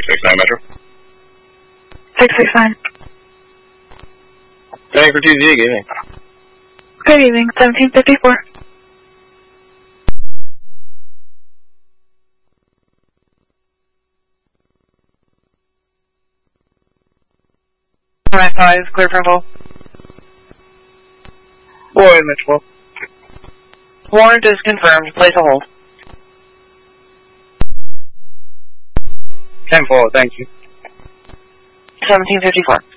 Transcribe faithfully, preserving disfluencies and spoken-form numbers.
six nine Metro. six six nine. Thank you for T Z, good evening. Good evening, seventeen fifty-four. Nine five, clear for full. Boy, Mitchell. Warrant is confirmed. Place a hold. ten four, thank you. seventeen fifty-four.